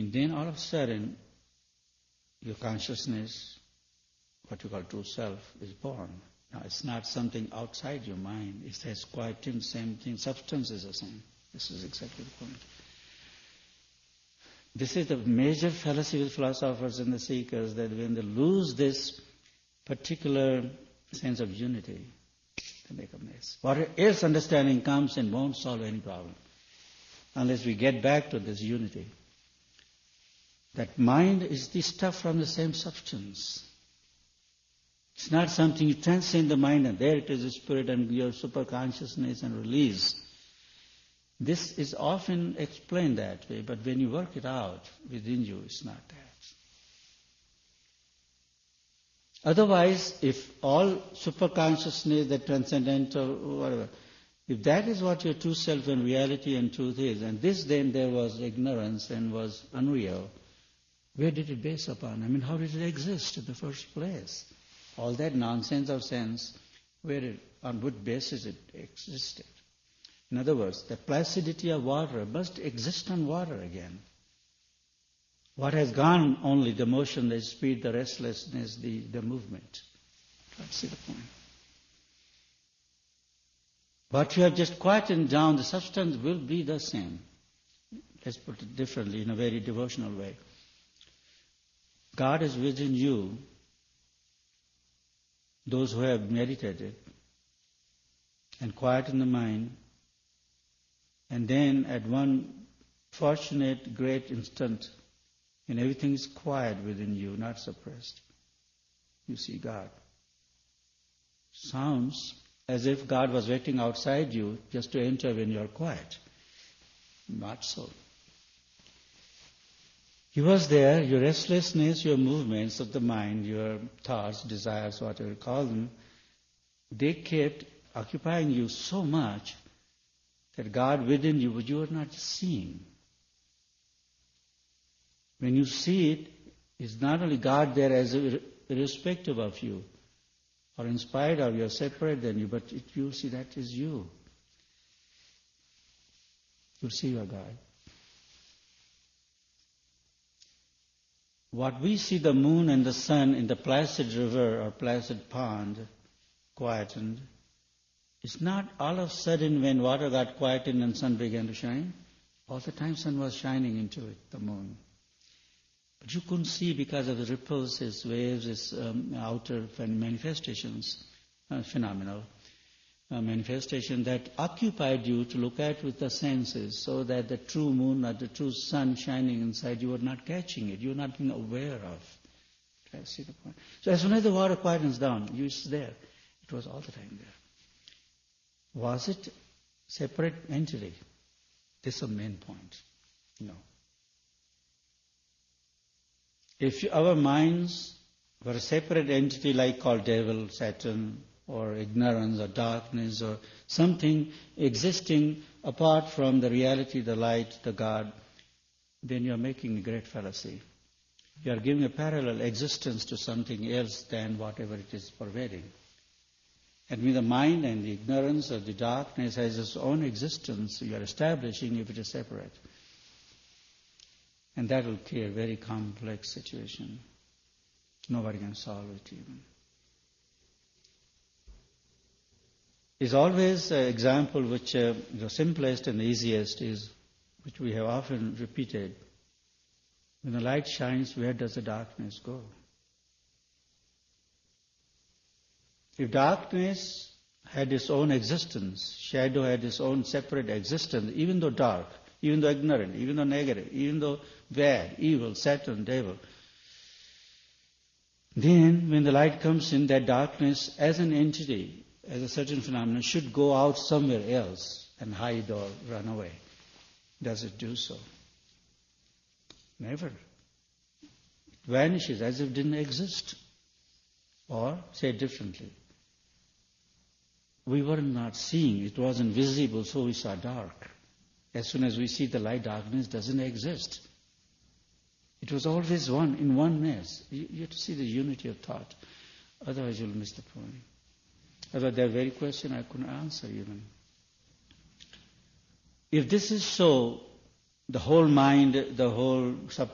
And then all of a sudden, your consciousness, what you call true self, is born. Now, it's not something outside your mind. It has quite the same thing. Substance is the same. This is exactly the point. This is the major fallacy with philosophers and the seekers, that when they lose this particular sense of unity, they make a mess. What else understanding comes and won't solve any problem unless we get back to this unity. That mind is the stuff from the same substance. It's not something you transcend the mind and there it is, the spirit and your super consciousness and release. This is often explained that way, but when you work it out within you, it's not that. Otherwise, if all super consciousness, the transcendental, whatever, if that is what your true self and reality and truth is, and this then there was ignorance and was unreal, where did it base upon? I mean, how did it exist in the first place? All that nonsense of sense, on what basis it existed? In other words, the placidity of water must exist on water again. What has gone only the motion, the speed, the restlessness, the movement. Let's see the point. But you have just quietened down, the substance will be the same. Let's put it differently, in a very devotional way. God is within you, those who have meditated and quietened the mind, and then at one fortunate great instant, when everything is quiet within you, not suppressed, you see God. Sounds as if God was waiting outside you just to enter when you are quiet. Not so. He was there, your restlessness, your movements of the mind, your thoughts, desires, whatever you call them, they kept occupying you so much that God within you, but you are not seeing. When you see it, it's not only God there as irrespective of you, or in spite of you, or separate than you, but you'll see that is you. You'll see your God. What we see the moon and the sun in the placid river or placid pond, quietened, it's not all of a sudden when water got quietened and sun began to shine. All the time sun was shining into it, the moon. But you couldn't see because of the ripples, its waves, its outer manifestations, phenomenal manifestation that occupied you to look at with the senses, so that the true moon or the true sun shining inside you were not catching it, you were not being aware of. Try to see the point. So as soon as the water quietens down, it's there. It was all the time there. Was it separate entity? This is the main point. No. If our minds were a separate entity like called devil, Satan, or ignorance or darkness or something existing apart from the reality, the light, the God, then you are making a great fallacy. You are giving a parallel existence to something else than whatever it is pervading. And when the mind and the ignorance or the darkness has its own existence, you are establishing if it is separate. And that will create a very complex situation. Nobody can solve it even. Is always an example which the simplest and the easiest is, which we have often repeated. When the light shines, where does the darkness go? If darkness had its own existence, shadow had its own separate existence, even though dark, even though ignorant, even though negative, even though bad, evil, Satan, devil, then when the light comes in, that darkness as an entity, as a certain phenomenon, should go out somewhere else and hide or run away. Does it do so? Never. It vanishes as if it didn't exist. Or, say it differently, we were not seeing, it wasn't visible, so we saw dark. As soon as we see the light, darkness doesn't exist. It was always one, in oneness. You have to see the unity of thought. Otherwise you'll miss the point. Otherwise that very question I couldn't answer even. If this is so, the whole mind, the whole